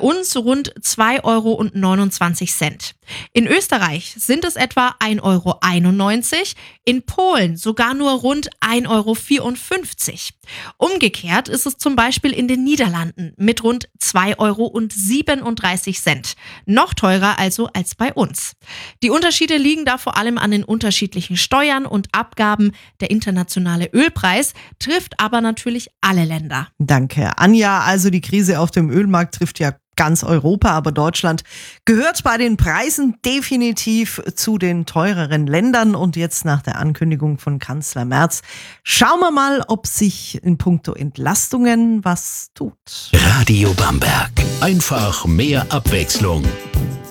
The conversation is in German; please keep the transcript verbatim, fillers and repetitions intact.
uns rund zwei Euro neunundzwanzig. In Österreich sind es etwa ein Euro einundneunzig, in Polen sogar nur rund ein Euro vierundfünfzig. Umgekehrt ist es zum Beispiel in den Niederlanden mit rund zwei Euro siebenunddreißig. Noch teurer also als bei uns. Die Unterschiede liegen da vor allem an den unterschiedlichen Steuern und Abgaben. Der internationale Ölpreis trifft aber natürlich alle Länder. Danke, Anja. Also die Krise auf dem Ölmarkt trifft ja ganz Europa, aber Deutschland gehört bei den Preisen definitiv zu den teureren Ländern. Und jetzt nach der Ankündigung von Kanzler Merz schauen wir mal, ob sich in puncto Entlastungen was tut. Radio Bamberg. Einfach mehr Abwechslung.